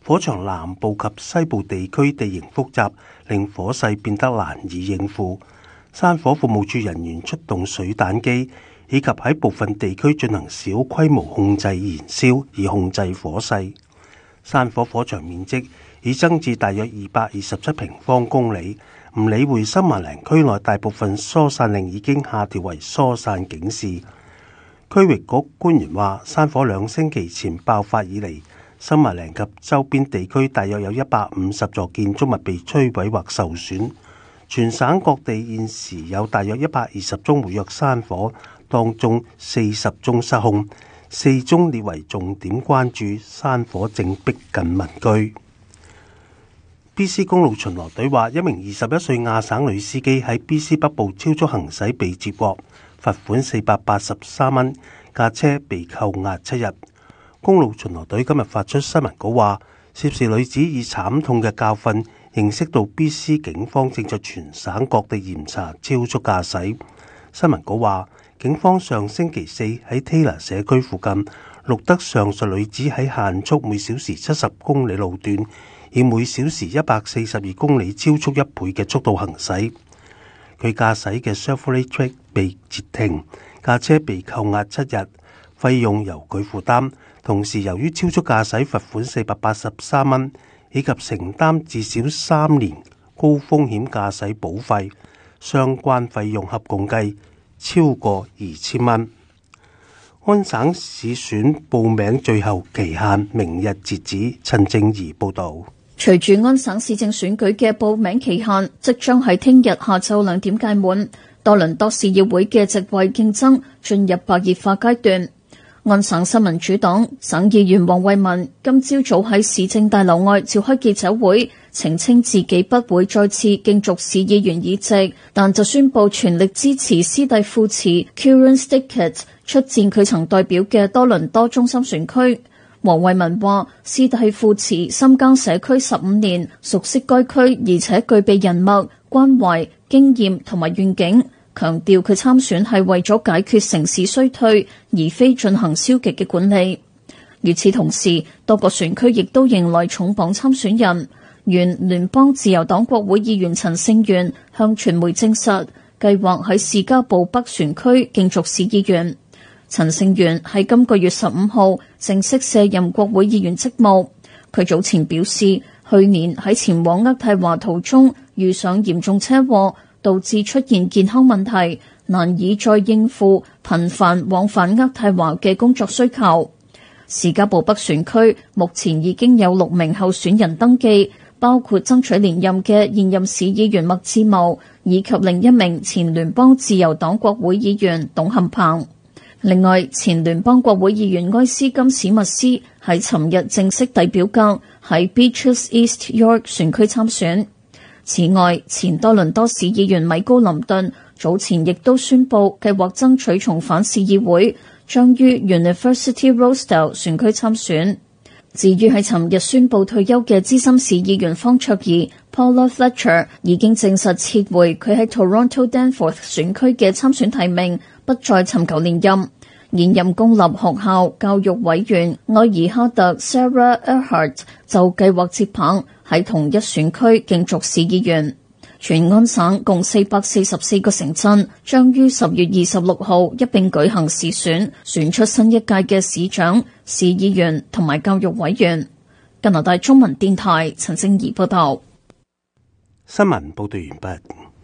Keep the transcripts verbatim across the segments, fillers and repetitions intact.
火場南部及西部地區地形複雜，令火勢變得難以應付。山火服務處人員出動水彈機，以及喺部分地區進行小規模控制燃燒，以控制火勢。山火火場面積已增至大約二百二十七平方公里。唔理會森麻蘭區內大部分疏散令已經下調為疏散警示。區域局官員話，山火兩星期前爆發以嚟，森麻蘭及周邊地區大約有一百五十座建築物被摧毀或受損。全省各地現時有大約一百二十宗活躍山火，當中四十宗失控，四宗列為重點關注。山火正逼近民居。B C 公路巡邏隊話，一名二十一歲亞省女司機喺 B C 北部超速行駛被截獲，罰款四百八十三蚊，駕車被扣押七日。公路巡邏隊今日發出新聞稿話，涉事女子以慘痛嘅教訓認識到 B C 警方正在全省各地嚴查超速駕駛。新聞稿話，警方上星期四喺 Taylor 社區附近錄得上述女子喺限速每小時七十公里路段，以每小時一百四十二公里超速一倍嘅速度行駛。佢駕駛嘅 Chevrolet Track 被截停，駕車被扣押七日，費用由佢負擔。同時由於超速駕駛罰款四百八十三蚊，以及承擔至少三年高風險駕駛保費，相關費用合共計超過二千蚊。安省市選報名最後期限明日截止。陳正儀報道。 隨住安省市政選舉嘅報名期限即將喺聽日下晝兩點屆滿，多倫多市議會嘅席位競爭進入白熱化階段。安省新民主黨省議員黃惠文今朝早喺市政大樓外召開記者會，澄清自己不會再次競逐市議員議席，但就宣布全力支持斯蒂富茨 Kieran Stickett 出戰佢曾代表嘅多倫多中心選區。黃惠文話，斯蒂富茨深耕社區十五年，熟悉該區，而且具備人脈、關懷、經驗同埋願景，強調佢參選係為咗解決城市衰退，而非進行消極嘅管理。與此同時，多個選區亦都迎來重磅參選人。原聯邦自由黨國會議員陳勝元向傳媒證實，計劃喺士嘉堡北選區競逐市議員。陳勝元喺今個月十五號正式卸任國會議員職務。佢早前表示，去年喺前往渥太華途中遇上嚴重車禍，導致出現健康問題，難以再應付頻繁往返渥太華嘅工作需求。士嘉堡北選區目前已經有六名候選人登記，包括爭取連任嘅現任市議員麥志謀，以及另一名前聯邦自由黨國會議員董冚鵬。另外，前聯邦國會議員埃斯金史密斯喺尋日正式遞表格喺 Beaches East York 選區參選。此外，前多倫多市議員米高林頓早前亦都宣布計劃爭取重返市議會，將於 University Rosedale 選區參選。至於喺尋日宣布退休嘅資深市議員方卓儀 Paula Fletcher 已經證實撤回佢喺 Toronto Danforth 選區嘅參選提名，不再尋求連任。現任公立學校教育委員愛爾哈特 Sarah Earhart 就計劃接棒喺同一選區競逐市議員。全安省共四百四十四個城鎮將於十月二十六號一併舉行市選，選出新一屆嘅市長、市議員同埋教育委員。加拿大中文電台陳正儀報道。 新聞報道完畢。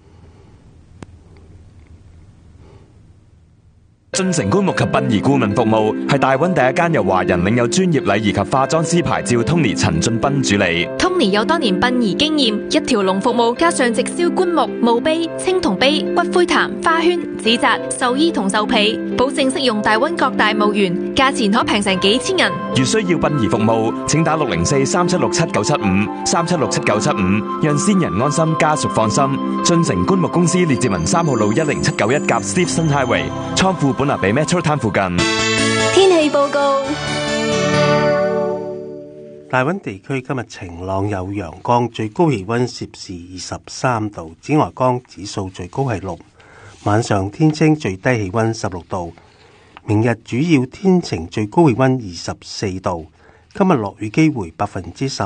進城棺木及殯儀顧問服務係大灣第一間由華人領有專業禮儀及化妝師牌照 Tony 陳俊斌主理。 Tony 有多年殯儀經驗，一條龍服務加上直銷棺木、墓碑、青銅碑、骨灰壇、花圈、紙紮、壽衣同壽被，保證適用大灣各大墓園，價錢可平成幾千銀。 如需要殯儀服務，請打六零四三七六七九七五三七六七九七五，讓先人安心，家屬放心。進城棺木公司列治文三號路一零七九一甲 Stephenson Highway， 倉庫本拿比 Metro Town 附近。 天氣報告。 大溫地區今日晴朗有陽光，最高氣溫攝氏二十三度，紫外光指數最高係六。晚上天晴，最低氣溫十六度。明日主要天晴，最高氣溫二十四度。今日落雨機會百分之十。